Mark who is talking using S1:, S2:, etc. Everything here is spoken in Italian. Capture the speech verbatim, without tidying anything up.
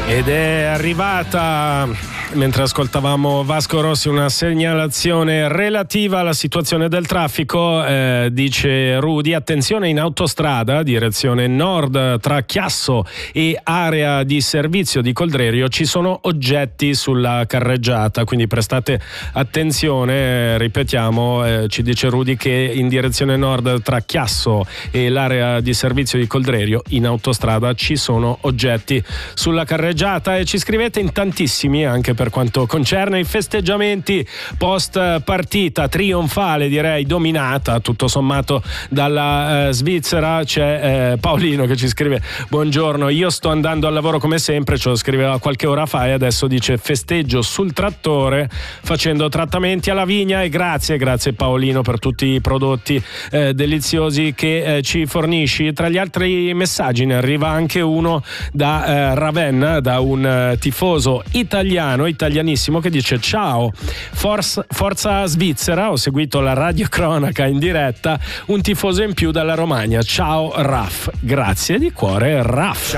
S1: Ed è arrivata, mentre ascoltavamo Vasco Rossi, una segnalazione relativa alla situazione del traffico. Eh, dice Rudy: attenzione in autostrada, direzione nord, tra Chiasso e area di servizio di Coldrerio ci sono oggetti sulla carreggiata, quindi prestate attenzione. Eh, ripetiamo, eh, ci dice Rudy che in direzione nord tra Chiasso e l'area di servizio di Coldrerio in autostrada ci sono oggetti sulla carreggiata. E ci scrivete in tantissimi anche per quanto concerne i festeggiamenti post partita trionfale, direi dominata tutto sommato dalla eh, Svizzera. C'è eh, Paolino che ci scrive: buongiorno, io sto andando al lavoro come sempre, ce lo scriveva qualche ora fa e adesso dice festeggio sul trattore facendo trattamenti alla vigna. E grazie, grazie Paolino per tutti i prodotti eh, deliziosi che eh, ci fornisci. Tra gli altri messaggi ne arriva anche uno da eh, Ravenna, da un uh, tifoso italiano, italianissimo, che dice: ciao, forza, forza Svizzera, ho seguito la radiocronaca in diretta, un tifoso in più dalla Romagna, ciao Raff. Grazie di cuore Raff.